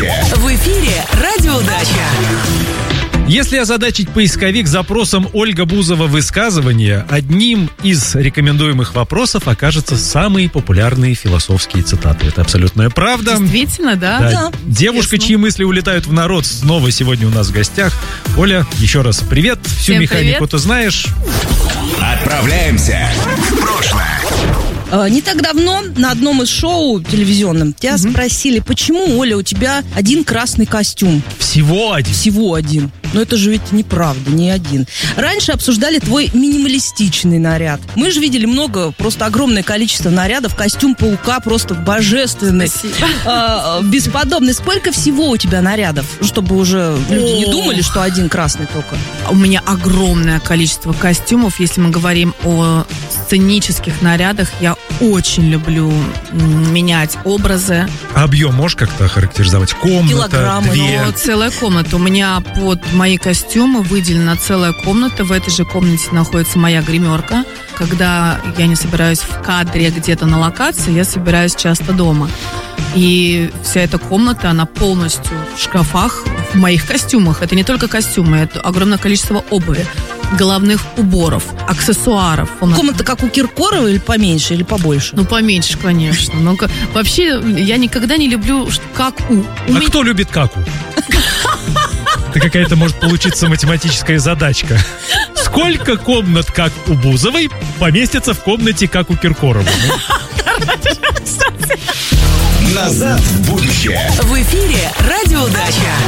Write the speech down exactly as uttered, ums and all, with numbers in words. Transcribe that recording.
будущее. В эфире «Радиоудача». Если озадачить поисковик запросом «Ольга Бузова высказывания», одним из рекомендуемых вопросов окажутся самые популярные философские цитаты. Это абсолютная правда. Действительно, да? Да. Да. Девушка, Интересно. чьи мысли улетают в народ, снова сегодня у нас в гостях. Оля, еще раз привет. Всю Всем механику привет. ты знаешь. Отправляемся в прошлое. Э, Не так давно на одном из шоу телевизионном тебя спросили, почему, Оля, у тебя один красный костюм? Всего один. Всего один. Но это же ведь неправда, не один. Раньше обсуждали твой минималистичный наряд. Мы же видели много, просто огромное количество нарядов. Костюм паука просто божественный. э, бесподобный. Сколько всего у тебя нарядов? Чтобы уже люди не О. думали, что один красный только. У меня огромное количество костюмов. Если мы говорим о сценических нарядах, я очень люблю м, менять образы. Объем можешь как-то охарактеризовать? Комната, Килограммы, две. Но целая комната. У меня под мои костюмы выделена целая комната. В этой же комнате находится моя гримерка. Когда я не собираюсь в кадре где-то на локации, я собираюсь часто дома. И вся эта комната, она полностью в шкафах, в моих костюмах. Это не только костюмы, это огромное количество обуви, головных уборов, аксессуаров. Комната Комната как у Киркорова или поменьше, или побольше? Ну, поменьше, конечно. Но ка- вообще, я никогда не люблю, ш- как у. У А меня- кто любит каку? Это какая-то может получиться математическая задачка. Сколько комнат, как у Бузовой, поместится в комнате, как у Киркорова? Назад в будущее. В эфире «Радиоудача».